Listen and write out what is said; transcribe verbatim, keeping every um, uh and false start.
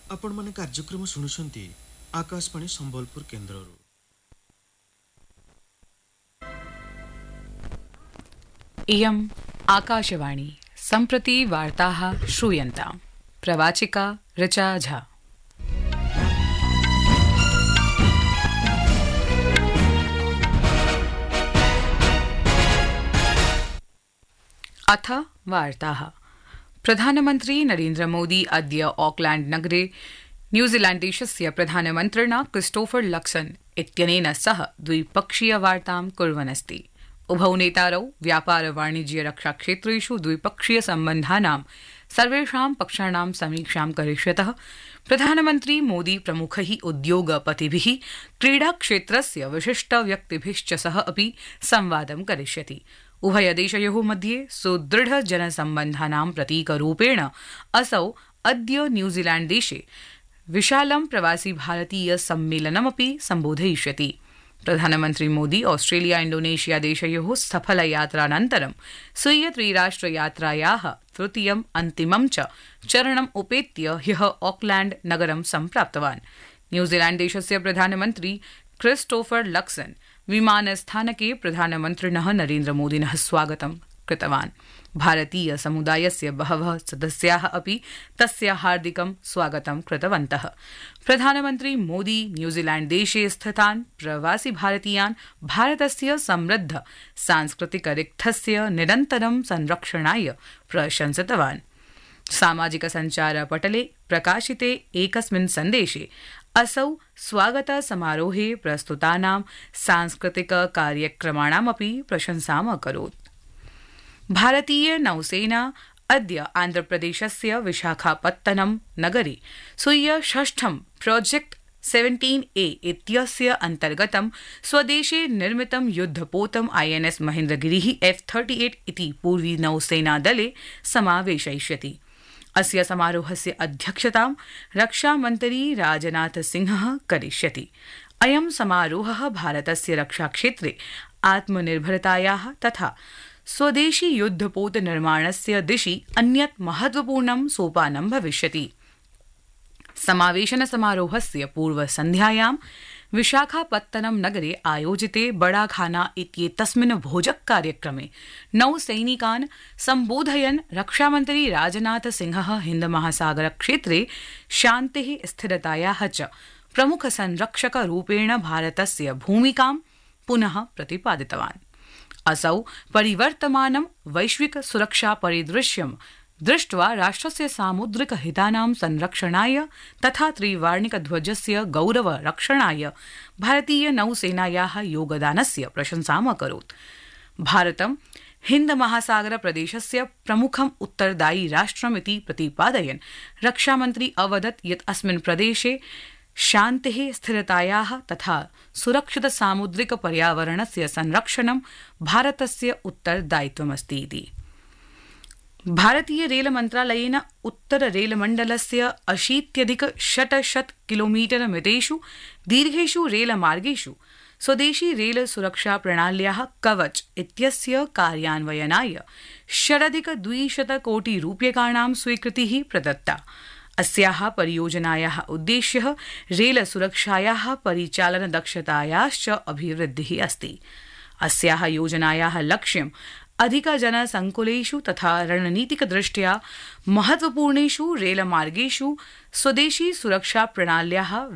आपण माने कार्यक्रम शुणुछंती आकाशवाणी संबलपुर केन्द्ररू। इयम् आकाशवाणी सम्प्रति वार्ताः श्रूयन्ताम्। प्रवाचिका ऋचा झा। अथ वार्ताः। प्रधानमन्त्री नरेन्द्र मोदी अद्य ऑकलैंड नगरे न्यूजीलैण्डदेशस्य प्रधानमन्त्रिणा क्रिस्टोफर लक्सन इत्यनेन सह द्विपक्षीय वार्तां कुर्वन् अस्ति। उभौ नेतारौ व्यापार वाणिज्य रक्षा क्षेत्रेषु द्विपक्षीय सम्बन्धानां सर्वेषां पक्षाणां समीक्षां करिष्यतः। प्रधानमन्त्री मोदी प्रमुखैः उद्योगपतिभिः क्रीडाक्षेत्रस्य विशिष्ट व्यक्तिभिश्च सह अपि संवादं करिष्यति। उभयदेशयोः मध्ये सुदृढ जनसम्बन्धानां प्रतीकरूपेण असौ अद्य न्यूजीलैण्डदेशे विशालं प्रवासी भारतीय सम्मेलनमपि सम्बोधयिष्यति। प्रधानमन्त्री मोदी ऑस्ट्रेलिया इंडोनेशिया देशयोः सफल यात्रानन्तरं स्वीय त्रिराष्ट्रयात्रायाः तृतीयम् अन्तिमं च चरणम् उपेत्य ह्यः ऑकलैंड नगरं सम्प्राप्तवान्। न्यूजीलैण्ड देशस्य प्रधानमन्त्री क्रिस्टोफर लक्सन विमानस्थानके प्रधानमन्त्रिणः नरेन्द्र मोदिनः स्वागतं कृतवान्। भारतीय समुदायस्य बहवः सदस्याः अपि तस्य हार्दिकं स्वागतं कृतवन्तः। प्रधानमन्त्री मोदी न्यूजीलैण्ड देशे स्थितान् प्रवासी भारतीयान् भारतस्य समृद्ध सांस्कृतिक रिक्थस्य निरन्तरं संरक्षणाय प्रशंसितवान्। सामाजिक संचार पटले प्रकाशिते एकस्मिन् सन्देशे असौ स्वागत समारोहे प्रस्तुतानां सांस्कृतिक कार्यक्रमाणामपि प्रशंसाम् अकरोत्। भारतीय नौसेना अद्य आन्ध्रप्रदेशस्य विशाखापत्तनम नगरे स्वीय षष्ठं प्रोजेक्ट सेवेंटीन ए इत्यस्य अन्तर्गतं स्वदेशे निर्मितं युद्धपोतम् आईएनएस महेन्द्रगिरिः एफ थर्टी एट इति पूर्वी नौसेनादले समावेशयिष्यति। अस्य समारोहस्य अध्यक्षतां रक्षामन्त्री राजनाथ सिंहः करिष्यति। अयं समारोहः भारतस्य रक्षाक्षेत्रे आत्मनिर्भरतायाः तथा स्वदेशी युद्धपोत निर्माणस्य दिशि अन्यत् महत्वपूर्णं सोपानं भविष्यति। समावेशन समारोहस्य पूर्वसन्ध्यायां विशाखापत्तनम नगरे आयोजिते बड़ाखाना इत्येतस्मिन् भोजक कार्यक्रमे नौसैनिकान् सम्बोधयन् रक्षामन्त्री राजनाथ सिंहः हिन्दमहासागर क्षेत्रे शान्तिः स्थिरतायाः च प्रमुख संरक्षक रूपेण भारतस्य भूमिकां पुनः प्रतिपादितवान्। असौ परिवर्तमानं वैश्विक सुरक्षा परिदृश्यं दृष्ट्वा राष्ट्रस्य सामुद्रिक हितानां संरक्षणाय तथा त्रिवार्णिकध्वजस्य गौरव रक्षणाय भारतीय नौसेनायाः योगदानस्य प्रशंसाम् अकरोत्। भारतं हिन्द महासागर प्रदेशस्य प्रमुखम् उत्तरदायी राष्ट्रमिति प्रतिपादयन् रक्षामन्त्री अवदत् यत् अस्मिन् प्रदेशे शान्तिः स्थिरतायाः तथा सुरक्षित सामुद्रिक पर्यावरणस्य संरक्षणं भारतस्य उत्तरदायित्वमस्ति इति। भारतीय रेल मन्त्रालयेन उत्तर रेलमण्डलस्य अशीत्यधिक षट्शत किलोमीटर मितेषु दीर्घेषु रेलमार्गेषु स्वदेशी रेल सुरक्षा प्रणाल्याः कवच इत्यस्य कार्यान्वयनाय षडधिक द्विशत कोटि रूप्यकाणां स्वीकृतिः प्रदत्ता। अस्याः परियोजनायाः उद्देश्यः रेल सुरक्षायाः परिचालन दक्षतायाश्च अभिवृद्धिः अस्ति। अस्याः योजनायाः लक्ष्यम् अधिकजनसङ्कुलेषु तथा रणनीतिकदृष्ट्या महत्वपूर्णेषु रेलमार्गेषु स्वदेशी सुरक्षा प्रणाल्याः